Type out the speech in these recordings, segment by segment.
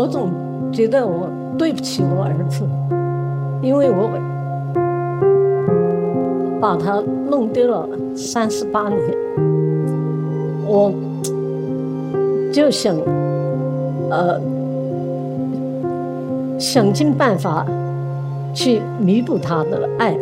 我总觉得我对不起我儿子，因为我把他弄丢了38年，我就想尽办法去弥补他的爱。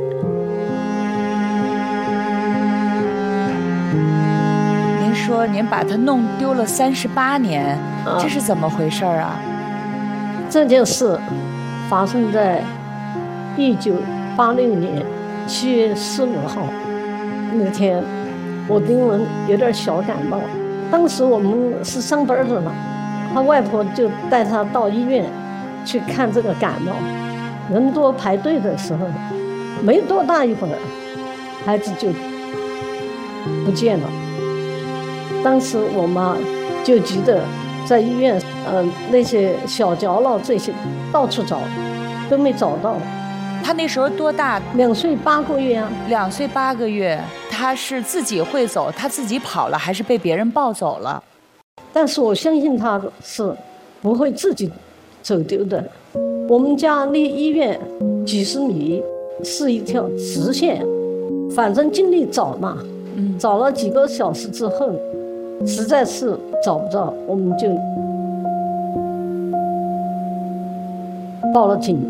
您说您把他弄丢了38年，这是怎么回事啊？ 这件事发生在1986年7月15号那天，我丁文有点小感冒，当时我们是上班的了，他外婆就带他到医院去看这个感冒，人多排队的时候，没多大一会儿，孩子就不见了。当时我妈就急得在医院，那些小角落这些到处找，都没找到。 他那时候多大 ？2岁8个月啊。 2岁8个月，他是自己会走，他自己跑了，还是被别人抱走了？ 但是我相信他是不会自己走丢的。我们家离医院几十米，是一条直线，反正尽力找嘛。找了几个小时之后，实在是找不到，我们就报了警。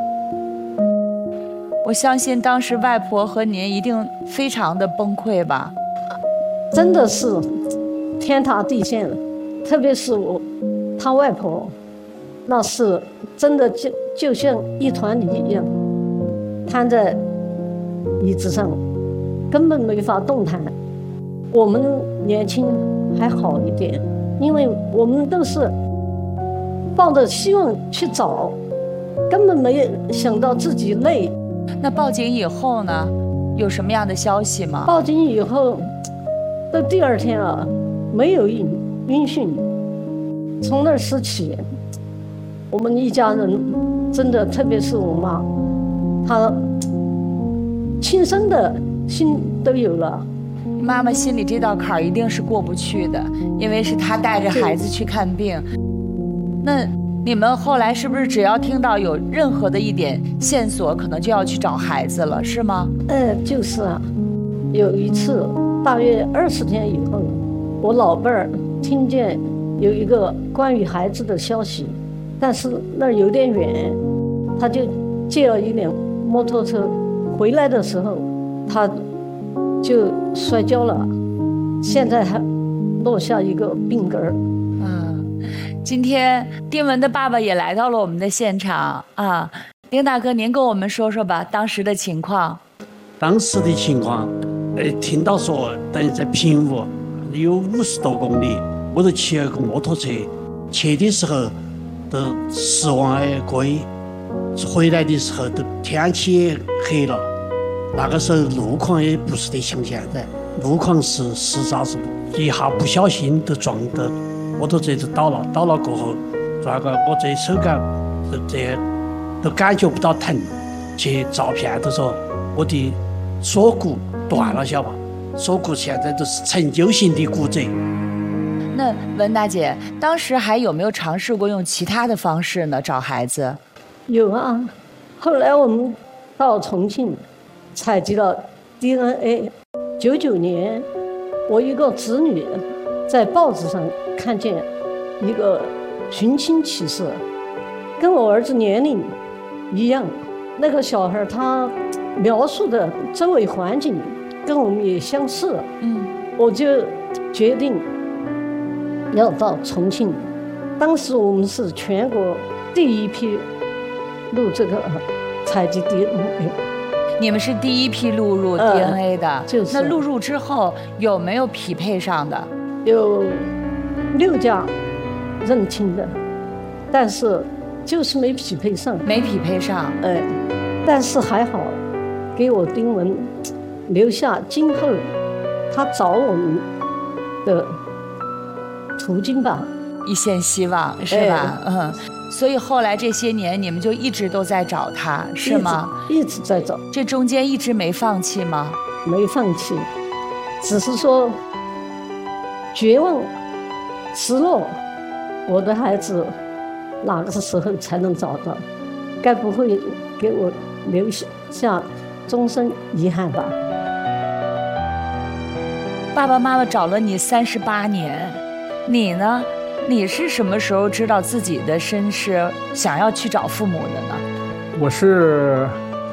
我相信当时外婆和您一定非常的崩溃吧？ 真的是天塌地陷了，特别是他外婆，那是真的就像一团泥一样，瘫在椅子上，根本没法动弹。我们年轻还好一点，因为我们都是抱着希望去找，根本没想到自己累。 那报警以后呢，有什么样的消息吗？ 报警以后，到第2天啊，没有音讯。从那时起，我们一家人真的，特别是我妈，她轻生的心都有了。 妈妈心里这道坎儿一定是过不去的，因为是她带着孩子去看病。那你们后来是不是只要听到有任何的一点线索，可能就要去找孩子了，是吗？ 就是啊。有一次，大约20天以后，我老伴儿听见有一个关于孩子的消息，但是那儿有点远，他就借了一辆摩托车，回来的时候，他就摔跤了，现在还落下一个病根儿。 今天丁文的爸爸也来到了我们的现场啊，丁大哥，您跟我们说说吧，当时的情况。 当时的情况，听到说等于在平武有50多公里，我就骑了个摩托车，去的时候都10望而归，回来的时候都天气也黑了。那个时候路况也不是得像现在，路况是实啥子，一下不小心都撞到摩托车就倒了过后，抓个我这手感这都感觉不到疼，去照片都说我的锁骨断了，晓得吧？锁骨现在都是陈旧型的骨折。 那文大姐当时还有没有尝试过用其他的方式呢找孩子？ 有啊，后来我们到重庆采集了 DNA。99年，我一个侄女在报纸上看见一个寻亲启事，跟我儿子年龄一样。那个小孩他描述的周围环境跟我们也相似。我就决定要到重庆。当时我们是全国第一批录这个采集 DNA。 你们是第一批录入 DNA 的， 就是那录入之后有没有匹配上的？ 有6家认亲的，但是就是没匹配上。 没匹配上。 但是还好，给我丁文留下今后他找我们的途径吧， 一线希望，是吧？所以后来这些年你们就一直都在找他，是吗？ 一直在找。 这中间一直没放弃吗？ 没放弃，只是说绝望、失落。我的孩子哪个时候才能找到？该不会给我留下终身遗憾吧？ 爸爸妈妈找了你38年，你呢？你是什么时候知道自己的身世，想要去找父母的呢？ 我是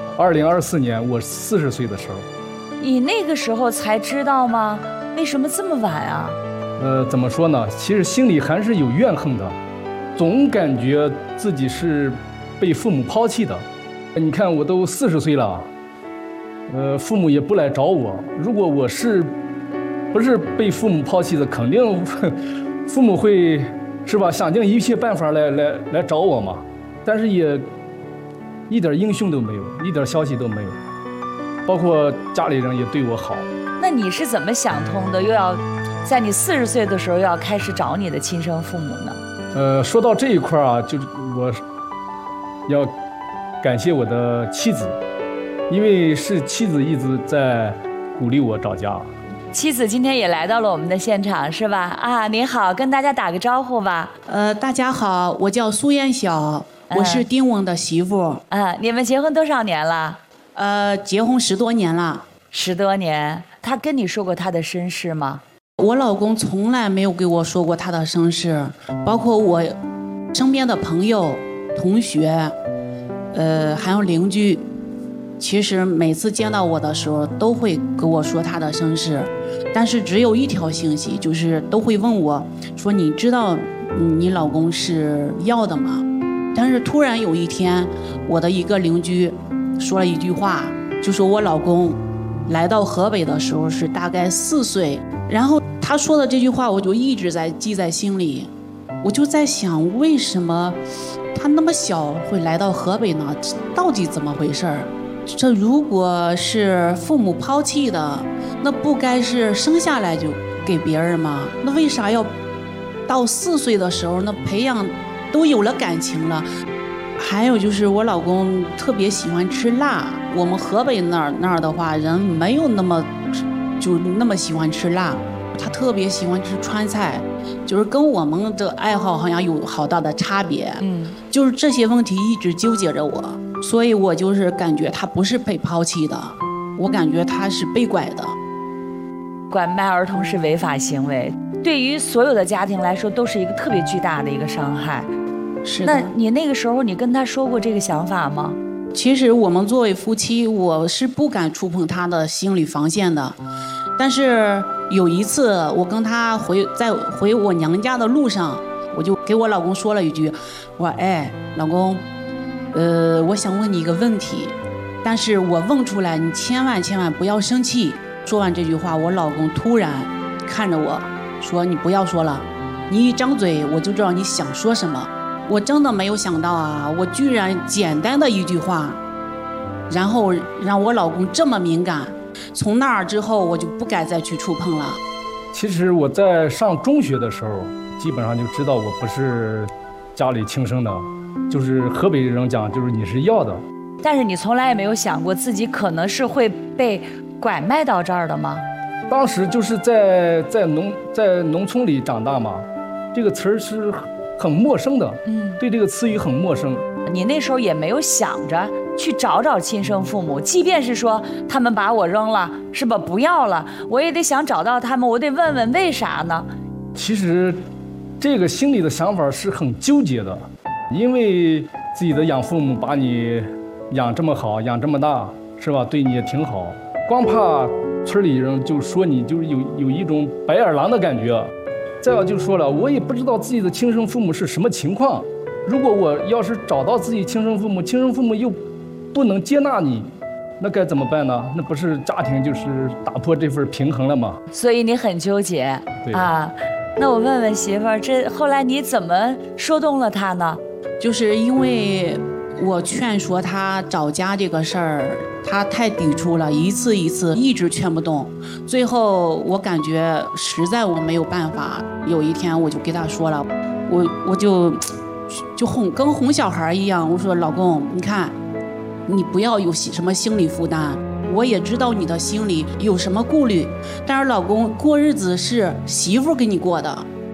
2024年，我40岁的时候。 你那个时候才知道吗？为什么这么晚啊？ 怎么说呢？其实心里还是有怨恨的，总感觉自己是被父母抛弃的。你看，我都40岁了，父母也不来找我。如果我不是被父母抛弃的，肯定父母会是吧，想尽一切办法来找我嘛。但是也一点音讯都没有，一点消息都没有，包括家里人也对我好。 那你是怎么想通的，又要在你40岁的时候要开始找你的亲生父母呢？ 说到这一块啊，就是我要感谢我的妻子，因为是妻子一直在鼓励我找家。 妻子今天也来到了我们的现场，是吧？啊，您好，跟大家打个招呼吧。 大家好，我叫苏艳晓，我是丁翁的媳妇。 你们结婚多少年了？ 结婚10多年了。 10多年。他跟你说过他的身世吗？ 我老公从来没有给我说过他的身世，包括我身边的朋友、同学，还有邻居，其实每次见到我的时候都会跟我说他的身世，但是只有一条信息，就是都会问我说：“你知道你老公是要的吗？”但是突然有一天，我的一个邻居说了一句话，就说我老公来到河北的时候是大概4岁，然后他说的这句话我就一直在记在心里，我就在想，为什么他那么小会来到河北呢？到底怎么回事儿？这如果是父母抛弃的，那不该是生下来就给别人吗？那为啥要到4岁的时候，那培养都有了感情了？还有就是我老公特别喜欢吃辣，我们河北那儿的话，人没有那么喜欢吃辣，他特别喜欢吃川菜，就是跟我们的爱好好像有好大的差别。就是这些问题一直纠结着我，所以我就是感觉他不是被抛弃的，我感觉他是被拐的。 拐卖儿童是违法行为，对于所有的家庭来说都是一个特别巨大的一个伤害。 是的。 那你那个时候你跟他说过这个想法吗？ 其实我们作为夫妻，我是不敢触碰他的心理防线的。但是有一次我跟他在回我娘家的路上，我就给我老公说了一句，我说：“哎，老公，我想问你一个问题，但是我问出来你千万不要生气。”说完这句话，我老公突然看着我说：“你不要说了，你一张嘴我就知道你想说什么。”我真的没有想到啊，我居然简单的一句话，然后让我老公这么敏感。从那儿之后，我就不该再去触碰了。 其实我在上中学的时候，基本上就知道我不是家里亲生的，就是河北人讲，就是你是要的。 但是你从来也没有想过自己可能是会被拐卖到这儿的吗？ 当时就是在农村里长大嘛，这个词儿是很陌生的，对这个词语很陌生。 你那时候也没有想着去找亲生父母，即便是说他们把我扔了，是吧？不要了，我也得想找到他们，我得问问为啥呢？ 其实，这个心里的想法是很纠结的，因为自己的养父母把你养这么好，养这么大，是吧？对你也挺好，光怕村里人就说你就是有一种白眼狼的感觉。再要就说了，我也不知道自己的亲生父母是什么情况。如果我要是找到自己亲生父母又不能接纳你，那该怎么办呢？那不是家庭就是打破这份平衡了吗？ 所以你很纠结啊。那我问问媳妇儿，这后来你怎么说动了他呢？ 就是因为我劝说他找家这个事儿，他太抵触了，一次一直劝不动。最后我感觉实在我没有办法，有一天我就给他说了，我就跟哄小孩一样，我说老公，你看，你不要有什么心理负担，我也知道你的心里有什么顾虑，但是老公过日子是媳妇给你过的，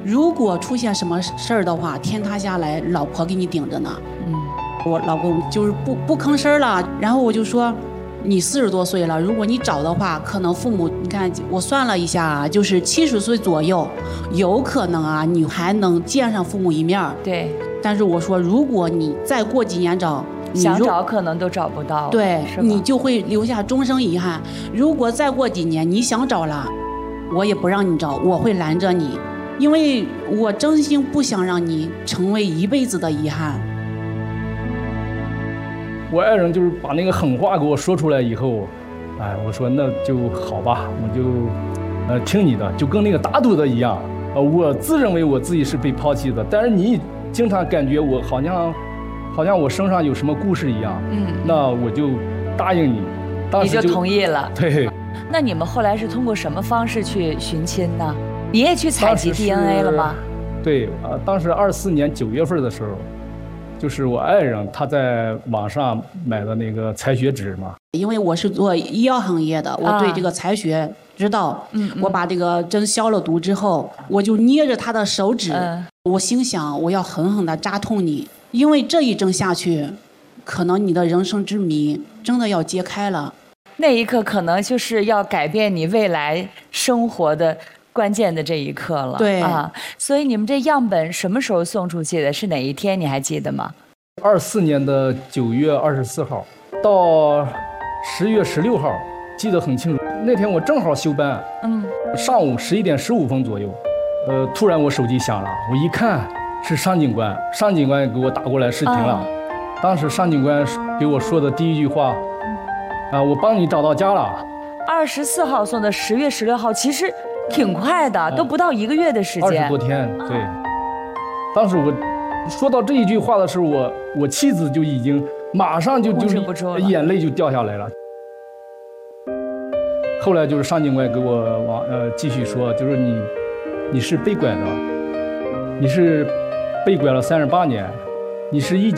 如果出现什么事儿的话，天塌下来，老婆给你顶着呢。我老公就是不吭声了，然后我就说，你40多岁了，如果你找的话，可能父母，你看我算了一下啊，就是70岁左右，有可能啊，你还能见上父母一面。 对。 但是我说，如果你再过几年找， 想找可能都找不到。 对，你就会留下终生遗憾。如果再过几年你想找了，我也不让你找，我会拦着你，因为我真心不想让你成为一辈子的遗憾。 我爱人就是把那个狠话给我说出来以后，哎，我说那就好吧，我就听你的，就跟那个打赌的一样。我自认为我自己是被抛弃的，但是你经常感觉我好像我身上有什么故事一样。那我就答应你，当时你就同意了。 对。 那你们后来是通过什么方式去寻亲呢？你也去采集 DNA 了吗？ 对，当时24年9月份的时候，就是我爱人他在网上买的那个采血纸嘛。 因为我是做医药行业的，我对这个采血知道。我把这个针消了毒之后，我就捏着他的手指，我心想我要狠狠地扎痛你，因为这一针下去，可能你的人生之谜真的要揭开了。 那一刻可能就是要改变你未来生活的关键的这一刻了。 对啊，所以你们这样本什么时候送出去的？是哪一天？你还记得吗 ？24年的9月24号到10月16号，记得很清楚。那天我正好休班，上午11点15分左右，突然我手机响了，我一看是上警官，上警官给我打过来视频了。当时上警官给我说的第一句话。我帮你找到家了。 24号送的10月16号，其实挺快的，都不到1个月的时间。 20多天，对。当时我说到这一句话的时候，我妻子就已经马上就眼泪就掉下来了。后来就是上警官给我继续说，就是你是被拐的，你是被拐了38年，你是19